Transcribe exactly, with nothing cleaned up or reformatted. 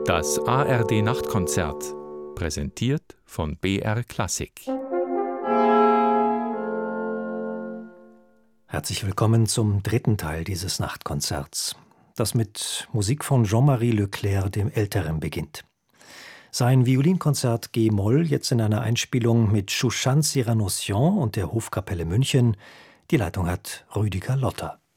Das A R D-Nachtkonzert, präsentiert von B R Klassik. Herzlich willkommen zum dritten Teil dieses Nachtkonzerts, das mit Musik von Jean-Marie Leclerc dem Älteren beginnt. Sein Violinkonzert G-Moll jetzt in einer Einspielung mit Shushan Cyranocian und der Hofkapelle München. Die Leitung hat Rüdiger Lotter.